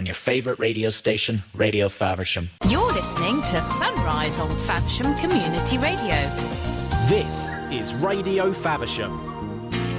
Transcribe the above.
on your favourite radio station, Radio Faversham. You're listening to Sunrise on Faversham Community Radio. This is Radio Faversham.